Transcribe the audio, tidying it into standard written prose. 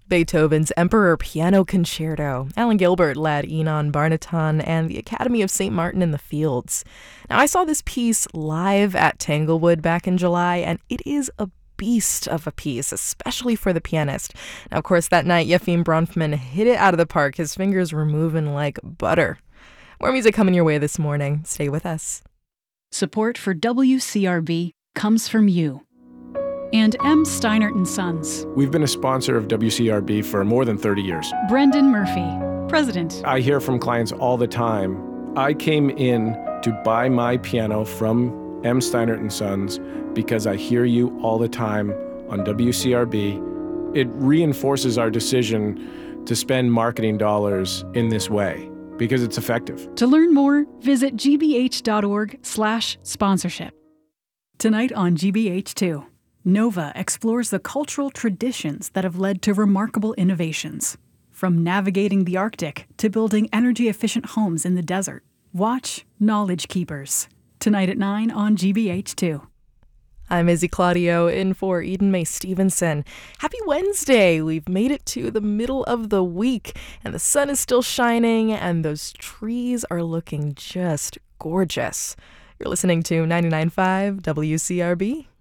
Beethoven's Emperor Piano Concerto. Alan Gilbert led Enon Barnaton and the Academy of St. Martin in the Fields. Now, I saw this piece live at Tanglewood back in July, and it is a beast of a piece, especially for the pianist. Now, of course, that night, Yefim Bronfman hit it out of the park. His fingers were moving like butter. More music coming your way this morning. Stay with us. Support for WCRB comes from you and M. Steinert & Sons. We've been a sponsor of WCRB for more than 30 years. Brendan Murphy, President. I hear from clients all the time, I came in to buy my piano from M. Steinert & Sons because I hear you all the time on WCRB. It reinforces our decision to spend marketing dollars in this way because it's effective. To learn more, visit gbh.org/sponsorship. Tonight on GBH2. Nova explores the cultural traditions that have led to remarkable innovations. From navigating the Arctic to building energy-efficient homes in the desert. Watch Knowledge Keepers. Tonight at 9 on GBH2. I'm Izzy Claudio in for Eden Mae Stevenson. Happy Wednesday! We've made it to the middle of the week, and the sun is still shining, and those trees are looking just gorgeous. You're listening to 99.5 WCRB.